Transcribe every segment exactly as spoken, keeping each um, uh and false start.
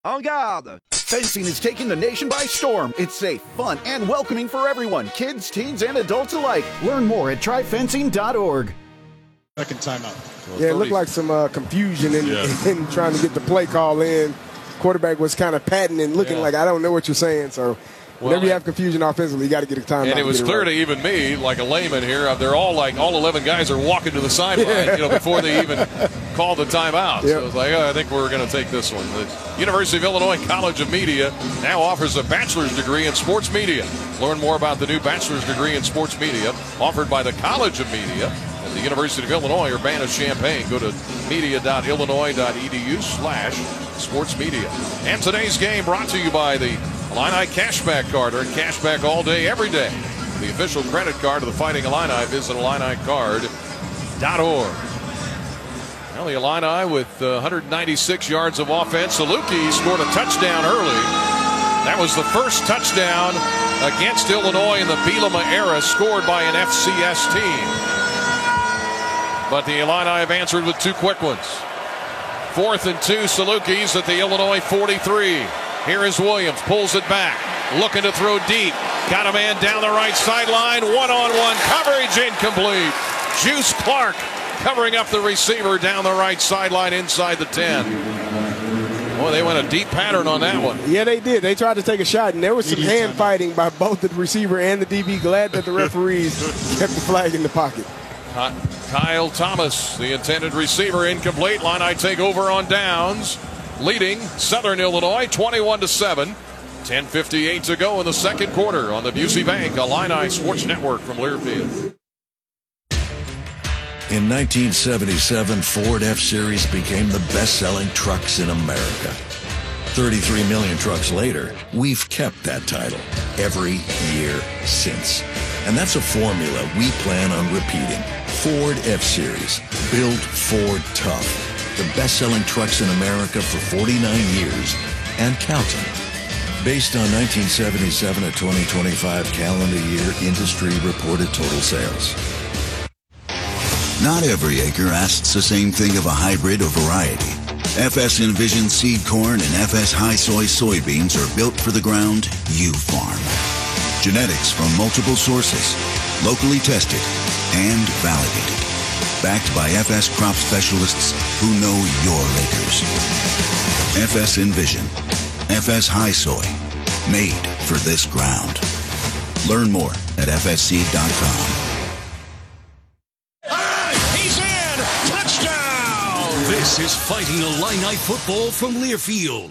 En garde! Fencing is taking the nation by storm. It's safe, fun, and welcoming for everyone, kids, teens, and adults alike. Learn more at try fencing dot org. Second timeout. Well, yeah, it looked like some uh, confusion in, yeah. in trying to get the play call in. Quarterback was kind of patting and looking yeah. like, I don't know what you're saying. So well, whenever you have confusion offensively, you got to get a timeout. And it was clear right. to even me, like a layman here, they're all like, all eleven guys are walking to the sideline, yeah. you know, before they even call the timeout. Yep. So it's like, oh, I think we're going to take this one. The University of Illinois College of Media now offers a bachelor's degree in sports media. Learn more about the new bachelor's degree in sports media offered by the College of Media at the University of Illinois, Urbana-Champaign. Go to media dot illinois dot e d u slash sports media. And today's game brought to you by the Illini Cashback Card. Earn cashback all day, every day. The official credit card of the Fighting Illini. Visit illini card dot org. Well, the Illini with uh, one hundred ninety-six yards of offense. Saluki scored a touchdown early. That was the first touchdown against Illinois in the Bielema era scored by an F C S team. But the Illini have answered with two quick ones. Fourth and two, Salukis at the Illinois forty-three. Here is Williams, pulls it back, looking to throw deep. Got a man down the right sideline, one-on-one coverage, incomplete. Juice Clark covering up the receiver down the right sideline inside the ten. Boy, they went a deep pattern on that one. Yeah, they did. They tried to take a shot, and there was some hand fighting by both the receiver and the D B. Glad that the referees kept the flag in the pocket. Kyle Thomas, the intended receiver, incomplete. Illini take over on downs, leading Southern Illinois twenty-one to seven. ten fifty-eight to go in the second quarter on the Busey Bank Illini Sports Network from Learfield. In nineteen seventy-seven, Ford F-Series became the best-selling trucks in America. thirty-three million trucks later, we've kept that title every year since. And that's a formula we plan on repeating. Ford F-Series, built Ford tough. The best-selling trucks in America for forty-nine years and counting. Based on nineteen seventy-seven to twenty twenty-five calendar year industry reported total sales. Not every acre asks the same thing of a hybrid or variety. F S Envision seed corn and F S High Soy soybeans are built for the ground you farm. Genetics from multiple sources, locally tested and validated. Backed by F S crop specialists who know your acres. F S Envision, F S High Soy, made for this ground. Learn more at f s seed dot com. This is Fighting Illini football from Learfield.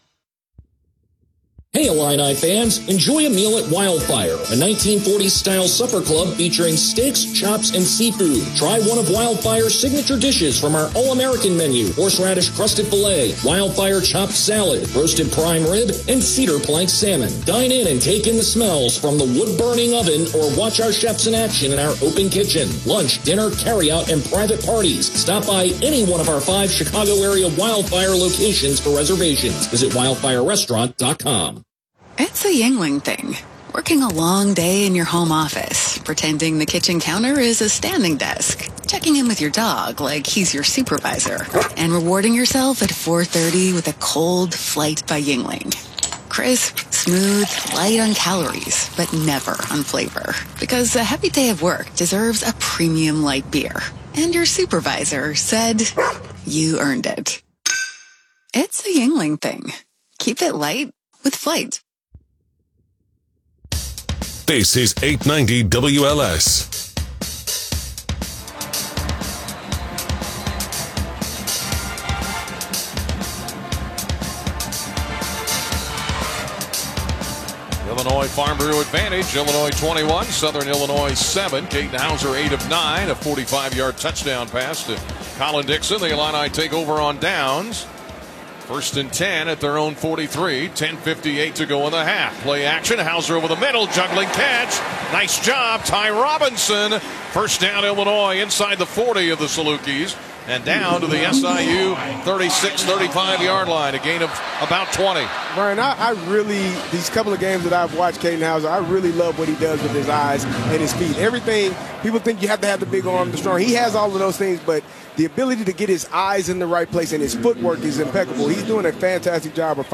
Hey Illini fans, enjoy a meal at Wildfire, a nineteen forties-style supper club featuring steaks, chops, and seafood. Try one of Wildfire's signature dishes from our all-American menu: horseradish crusted filet, Wildfire chopped salad, roasted prime rib, and cedar plank salmon. Dine in and take in the smells from the wood-burning oven or watch our chefs in action in our open kitchen. Lunch, dinner, carry-out, and private parties. Stop by any one of our five Chicago area Wildfire locations for reservations. Visit wildfire restaurant dot com. It's a Yingling thing. Working a long day in your home office, pretending the kitchen counter is a standing desk, checking in with your dog like he's your supervisor, and rewarding yourself at four thirty with a cold Flight by Yingling. Crisp, smooth, light on calories, but never on flavor. Because a heavy day of work deserves a premium light beer. And your supervisor said you earned it. It's a Yingling thing. Keep it light with Flight. This is eight ninety W L S. Illinois Farm Bureau advantage. Illinois twenty-one, Southern Illinois seven. Caden Hauser eight of nine. A forty-five-yard touchdown pass to Colin Dixon. The Illini take over on downs. First and ten at their own forty-three. ten fifty-eight to go in the half. Play action. Hauser over the middle. Juggling catch. Nice job. Ty Robinson. First down Illinois inside the forty of the Salukis. And down to the S I U thirty-six, thirty-five-yard line. A gain of about twenty. Brian, I, I really, these couple of games that I've watched Caden Hauser, I really love what he does with his eyes and his feet. Everything, people think you have to have the big arm, the strong. He has all of those things, but the ability to get his eyes in the right place and his footwork is impeccable. He's doing a fantastic job of